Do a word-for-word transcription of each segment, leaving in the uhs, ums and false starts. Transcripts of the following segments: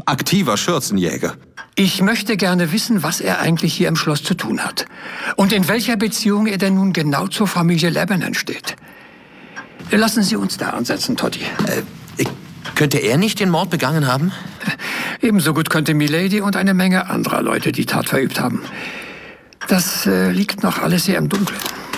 aktiver Schürzenjäger. Ich möchte gerne wissen, was er eigentlich hier im Schloss zu tun hat. Und in welcher Beziehung er denn nun genau zur Familie Lebanon steht. Lassen Sie uns da ansetzen, Toddy. Äh, könnte er nicht den Mord begangen haben? Ebenso gut könnte Milady und eine Menge anderer Leute die Tat verübt haben. Das äh, liegt noch alles sehr im Dunkeln.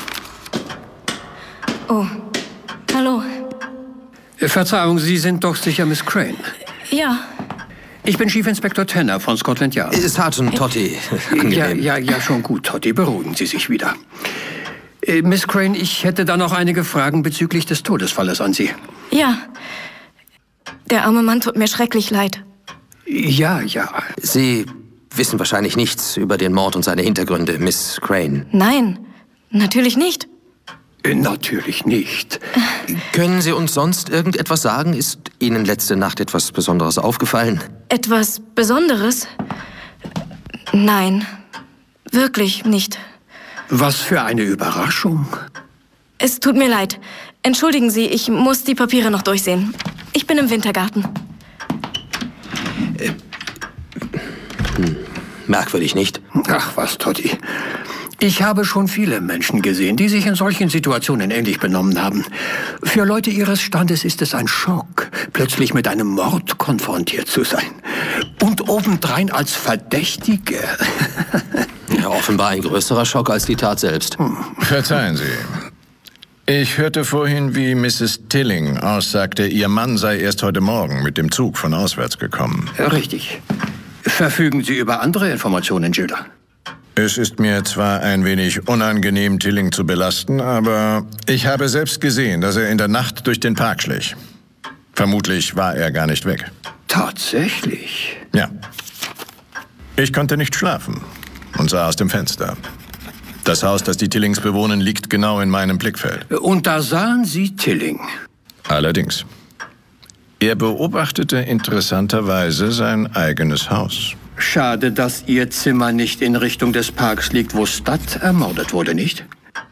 Oh, hallo. Verzeihung, Sie sind doch sicher Miss Crane? Ja. Ich bin Chief Inspector Tanner von Scotland Yard. Sergeant Toddy. Ja, ja, ja, schon gut, Toddy. Beruhigen Sie sich wieder. Äh, Miss Crane, ich hätte da noch einige Fragen bezüglich des Todesfalles an Sie. Ja. Der arme Mann tut mir schrecklich leid. Ja, ja. Sie wissen wahrscheinlich nichts über den Mord und seine Hintergründe, Miss Crane. Nein, natürlich nicht. Äh, natürlich nicht. Können Sie uns sonst irgendetwas sagen? Ist Ihnen letzte Nacht etwas Besonderes aufgefallen? Etwas Besonderes? Nein, wirklich nicht. Was für eine Überraschung. Es tut mir leid. Entschuldigen Sie, ich muss die Papiere noch durchsehen. Ich bin im Wintergarten. Äh, hm, merkwürdig, nicht? Ach was, Toddy. Ich habe schon viele Menschen gesehen, die sich in solchen Situationen ähnlich benommen haben. Für Leute ihres Standes ist es ein Schock, plötzlich mit einem Mord konfrontiert zu sein. Und obendrein als Verdächtige. Ja, offenbar ein größerer Schock als die Tat selbst. Hm. Verzeihen Sie. Ich hörte vorhin, wie Misses Tilling aussagte, Ihr Mann sei erst heute Morgen mit dem Zug von auswärts gekommen. Richtig. Verfügen Sie über andere Informationen, Gilda? Es ist mir zwar ein wenig unangenehm, Tilling zu belasten, aber ich habe selbst gesehen, dass er in der Nacht durch den Park schlich. Vermutlich war er gar nicht weg. Tatsächlich? Ja. Ich konnte nicht schlafen und sah aus dem Fenster. Das Haus, das die Tillings bewohnen, liegt genau in meinem Blickfeld. Und da sahen Sie Tilling? Allerdings. Er beobachtete interessanterweise sein eigenes Haus. Schade, dass Ihr Zimmer nicht in Richtung des Parks liegt, wo Studd ermordet wurde, nicht?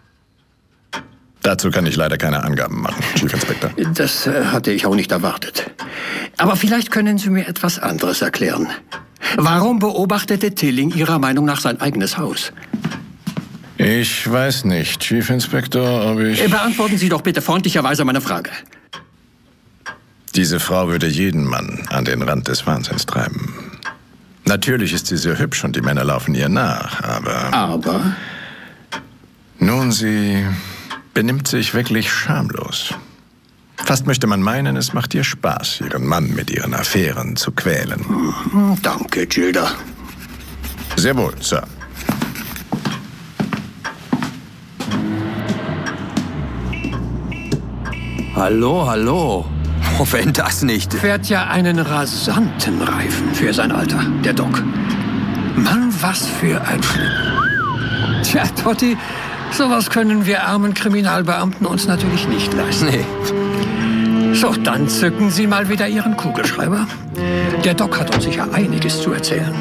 Dazu kann ich leider keine Angaben machen, Chief Inspector. Das äh, hatte ich auch nicht erwartet. Aber vielleicht können Sie mir etwas anderes erklären. Warum beobachtete Tilling Ihrer Meinung nach sein eigenes Haus? Ich weiß nicht, Chief Inspector, ob ich... Beantworten Sie doch bitte freundlicherweise meine Frage. Diese Frau würde jeden Mann an den Rand des Wahnsinns treiben. Natürlich ist sie sehr hübsch und die Männer laufen ihr nach, aber... Aber? Nun, sie benimmt sich wirklich schamlos. Fast möchte man meinen, es macht ihr Spaß, ihren Mann mit ihren Affären zu quälen. Danke, Gilda. Sehr wohl, Sir. Hallo, hallo. Oh, wenn das nicht... Fährt ja einen rasanten Reifen für sein Alter, der Doc. Mann, was für ein Schlimm. Tja, Toddy, sowas können wir armen Kriminalbeamten uns natürlich nicht leisten. Nee. So, dann zücken Sie mal wieder Ihren Kugelschreiber. Der Doc hat uns sicher einiges zu erzählen.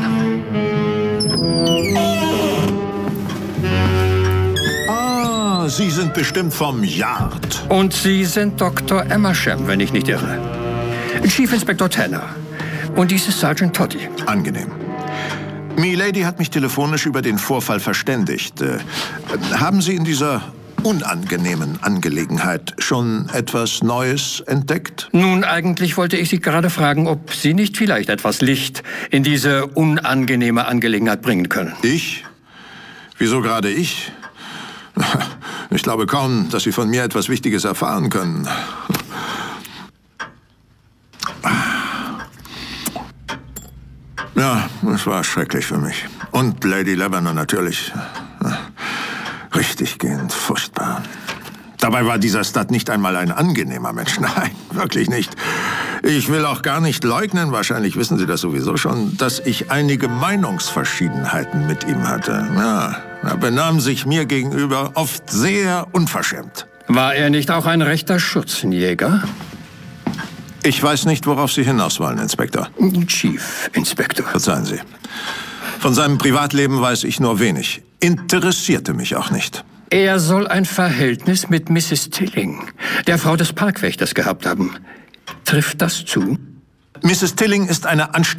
Sie sind bestimmt vom Yard. Und Sie sind Doktor Emersham, wenn ich nicht irre. Chief Inspector Tanner. Und dies ist Sergeant Toddy. Angenehm. Milady hat mich telefonisch über den Vorfall verständigt. Äh, haben Sie in dieser unangenehmen Angelegenheit schon etwas Neues entdeckt? Nun, eigentlich wollte ich Sie gerade fragen, ob Sie nicht vielleicht etwas Licht in diese unangenehme Angelegenheit bringen können. Ich? Wieso gerade ich? Ich glaube kaum, dass Sie von mir etwas Wichtiges erfahren können. Ja, es war schrecklich für mich. Und Lady Lebanon natürlich. Richtiggehend furchtbar. Dabei war dieser Studd nicht einmal ein angenehmer Mensch. Nein, wirklich nicht. Ich will auch gar nicht leugnen, wahrscheinlich wissen Sie das sowieso schon, dass ich einige Meinungsverschiedenheiten mit ihm hatte. Ja, er benahm sich mir gegenüber oft sehr unverschämt. War er nicht auch ein rechter Schürzenjäger? Ich weiß nicht, worauf Sie hinaus wollen, Inspektor. Chief Inspector. Verzeihen Sie. Von seinem Privatleben weiß ich nur wenig. Interessierte mich auch nicht. Er soll ein Verhältnis mit Misses Tilling, der Frau des Parkwächters, gehabt haben. Trifft das zu? Misses Tilling ist eine anständige